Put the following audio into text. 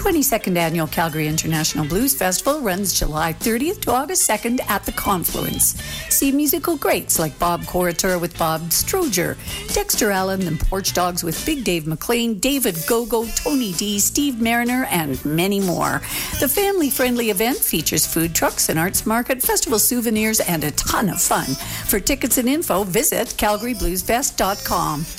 22nd Annual Calgary International Blues Festival runs July 30th to August 2nd at the Confluence. See musical greats like Bob Corritor with Bob Stroger, Dexter Allen and Porch Dogs with Big Dave McLean, David Gogo, Tony D, Steve Mariner, and many more. The family-friendly event features food trucks, an arts market, festival souvenirs, and a ton of fun. For tickets and info, visit calgarybluesfest.com.